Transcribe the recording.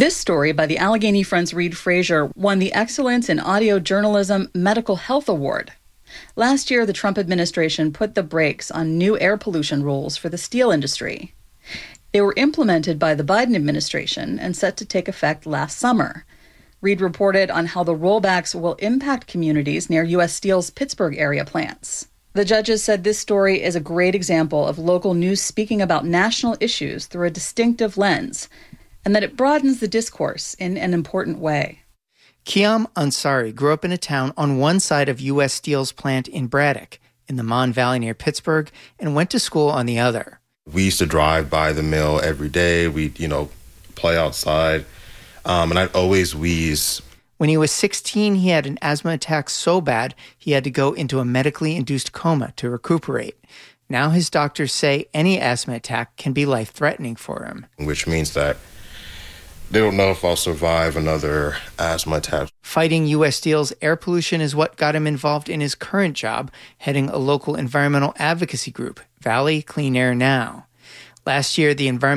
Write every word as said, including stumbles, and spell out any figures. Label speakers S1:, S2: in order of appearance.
S1: This story by the Allegheny Friends Reid Fraser won the Excellence in Audio Journalism Medical Health Award. Last year, the Trump administration put the brakes on new air pollution rules for the steel industry. They were implemented by the Biden administration and set to take effect last summer. Reid reported on how the rollbacks will impact communities near U S Steel's Pittsburgh area plants. The judges said this story is a great example of local news speaking about national issues through a distinctive lens, and that it broadens the discourse in an important way.
S2: Kiam Ansari grew up in a town on one side of U S Steel's plant in Braddock, in the Mon Valley near Pittsburgh, and went to school on the other.
S3: We used to drive by the mill every day. We'd, you know, play outside, um, and I'd always wheeze.
S2: When he was sixteen, he had an asthma attack so bad he had to go into a medically induced coma to recuperate. Now his doctors say any asthma attack can be life-threatening for him.
S3: Which means that they don't know if I'll survive another asthma attack.
S2: Fighting U S Steel's air pollution is what got him involved in his current job, heading a local environmental advocacy group, Valley Clean Air Now. Last year, the environmental